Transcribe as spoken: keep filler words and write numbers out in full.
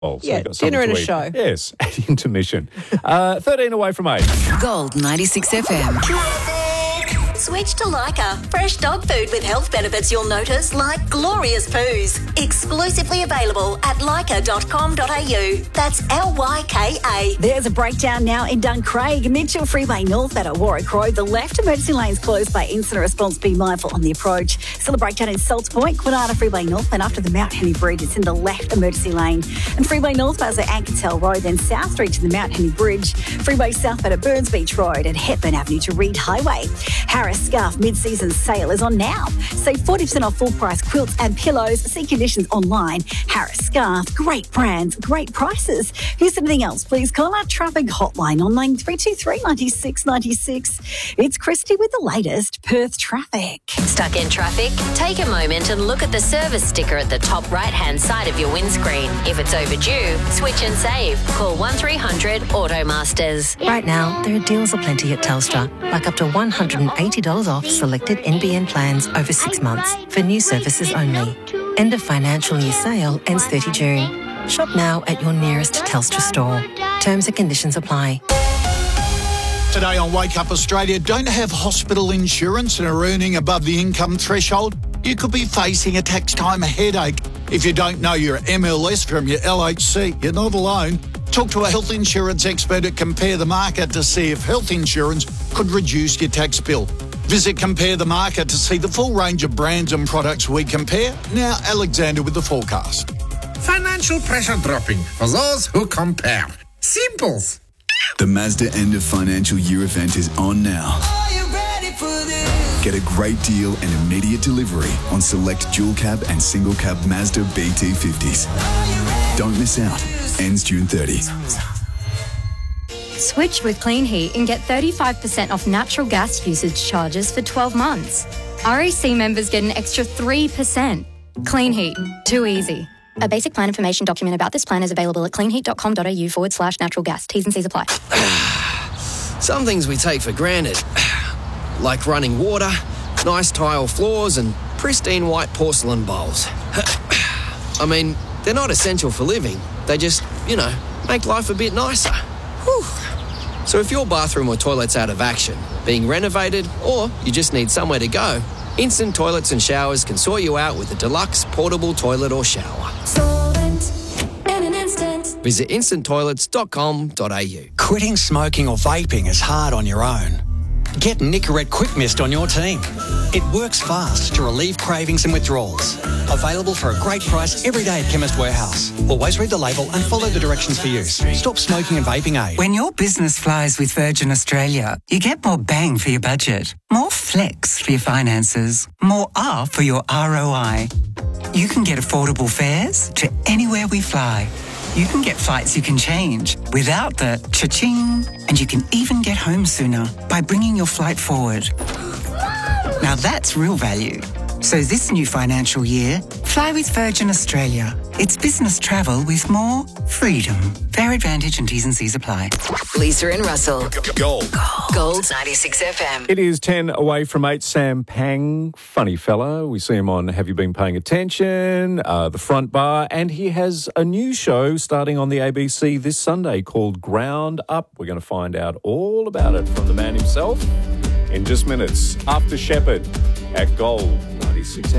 Oh, so Yeah, you've got something dinner and to a eat. show. Yes, at intermission. Uh, thirteen away from eight. Gold ninety-six F M. Switch to Lyca. Fresh dog food with health benefits you'll notice, like glorious poos. Exclusively available at lyca dot com dot a u. That's L Y K A. There's a breakdown now in Duncraig. Mitchell Freeway North at Warwick Road. The left emergency lanes closed by incident response. Be mindful on the approach. Still a breakdown in Salts Point, Quinana Freeway North, and after the Mount Henry Bridge, it's in the left emergency lane. And Freeway North as at Ankertel Road, then South Street to the Mount Henry Bridge. Freeway southbound at Burns Beach Road and Hepburn Avenue to Reed Highway. Harris Scarf mid-season sale is on now. Save forty percent off full-price quilts and pillows. See conditions online. Harris Scarf, great brands, great prices. Here's anything else, please call our traffic hotline on nine three two three, nine six nine six. It's Christy with the latest Perth traffic. Stuck in traffic? Take a moment and look at the service sticker at the top right-hand side of your windscreen. If it's overdue, switch and save. Call one three hundred Automasters. Right now, there are deals aplenty at Telstra, like up to one hundred eighty dollars off selected N B N plans over six months for new services only. End of financial year sale ends thirtieth of June. Shop now at your nearest Telstra store. Terms and conditions apply. Today on Wake Up Australia, don't have hospital insurance and are earning above the income threshold? You could be facing a tax time headache. If you don't know your M L S from your L H C, you're not alone. Talk to a health insurance expert at Compare the Market to see if health insurance could reduce your tax bill. Visit Compare the Market to see the full range of brands and products we compare. Now, Alexander with the forecast. Financial pressure dropping for those who compare. Simples. The Mazda end of financial year event is on now. Are you ready for this? Get a great deal and immediate delivery on select dual cab and single cab Mazda B T fifties. Don't miss out. Ends June thirtieth. Switch with Clean Heat and get thirty-five percent off natural gas usage charges for twelve months. R A C members get an extra three percent. Clean Heat. Too easy. A basic plan information document about this plan is available at cleanheat dot com dot a u forward slash natural gas. T's and C's apply. Some things we take for granted, like running water, nice tile floors and pristine white porcelain bowls. I mean, they're not essential for living. They just, you know, make life a bit nicer. Whew. So if your bathroom or toilet's out of action, being renovated, or you just need somewhere to go, Instant Toilets and Showers can sort you out with a deluxe portable toilet or shower. In an instant. Visit instant toilets dot com dot a u. Quitting smoking or vaping is hard on your own. Get Nicorette Quick Mist on your team. It works fast to relieve cravings and withdrawals. Available for a great price every day at Chemist Warehouse. Always read the label and follow the directions for use. Stop smoking and vaping aid. When your business flies with Virgin Australia, you get more bang for your budget, more flex for your finances, more R for your R O I. You can get affordable fares to anywhere we fly. You can get flights you can change without the cha-ching. And you can even get home sooner by bringing your flight forward. Now that's real value. So this new financial year, fly with Virgin Australia. It's business travel with more freedom. Fare advantage and T's and C's apply. Lisa and Russell. Gold. Gold ninety-six F M. It is ten away from eight. Sam Pang, funny fella. We see him on Have You Been Paying Attention, uh, The Front Bar, and he has a new show starting on the A B C this Sunday called Ground Up. We're going to find out all about it from the man himself in just minutes. After Shepherd at Gold ninety-six F M.